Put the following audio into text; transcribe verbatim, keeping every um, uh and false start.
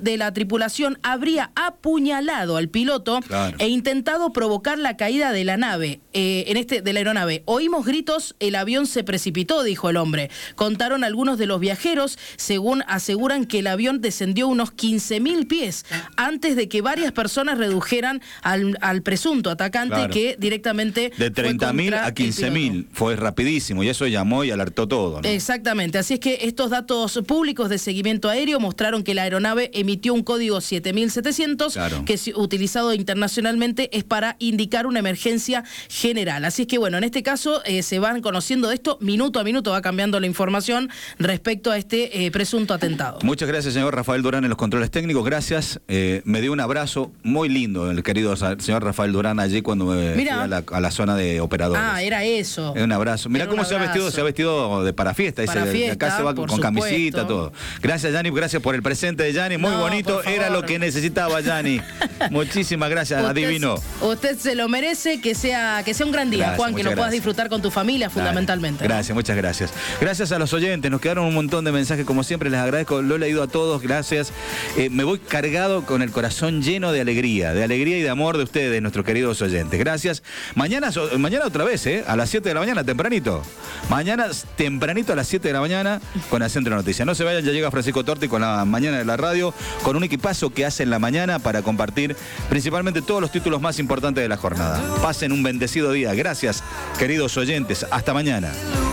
de la tripulación habría apuñalado al piloto claro. e intentado provocar la caída de la nave, eh, en este de la aeronave. Oímos gritos, el avión se precipitó, dijo el hombre. Contaron algunos de los viajeros, según aseguran que el avión descendió unos quince mil pies antes de que varias personas redujeran al, al presunto atacante claro. que directamente de treinta mil a quince mil, fue rapidísimo y eso llamó y alertó todo, ¿no? Exactamente, así es que estos datos públicos de seguimiento aéreo mostraron que la aeronave emitió un código siete mil setecientos claro. que es utilizado internacionalmente es para indicar una emergencia general. Así es que bueno, en este caso eh, se van conociendo de esto, minuto a minuto va cambiando la información respecto a este eh, presunto atentado. Muchas gracias, señor Rafael Durán, en los controles técnicos, gracias. Eh, me dio un abrazo muy lindo el querido señor Rafael Durán allí cuando me fui a la, a la zona de operadores. Ah, era eso. Un abrazo. Mira cómo se ha vestido, se ha vestido de para fiesta. Para dice, fiesta, acá se va con supuesto. Camisita, todo. Gracias, Yanni, gracias por el presente de Yanni, muy no, bonito, era lo que necesitaba Yanni. Muchísimas gracias, usted, adivino. Usted se lo merece, que sea, que sea un gran día, gracias, Juan, que lo gracias. puedas disfrutar con tu familia, fundamentalmente. Dale. Gracias, muchas gracias. Gracias a los oyentes, nos quedaron un montón de mensajes, como siempre, les agradezco, lo he leído a todos, gracias. Eh, me voy cargado con el corazón lleno de alegría, de alegría y de amor de ustedes, nuestros queridos oyentes. Gracias. Mañana, mañana otra vez, ¿eh? A las siete de la mañana, tempranito. Mañana tempranito a las siete de la mañana con el Centro de Noticias. No se vayan, ya llega Francisco Torti con la mañana de la radio, con un equipazo que hace en la mañana para compartir principalmente todos los títulos más importantes de la jornada. Pasen un bendecido día. Gracias, queridos oyentes. Hasta mañana.